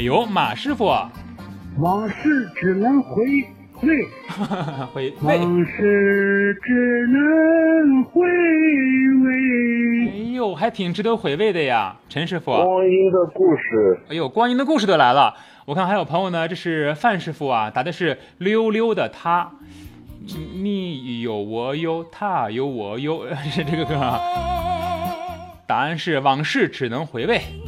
呦，马师傅， 往事只能回味， 回味， 往事只能回味。 哎呦，还挺值得回味的呀，陈师傅。 光阴的故事， 哎呦，光阴的故事都来了。我看还有朋友呢，这是范师傅啊，答的是溜溜的他，你有我有他有我有，是这个歌啊。答案是往事只能回味。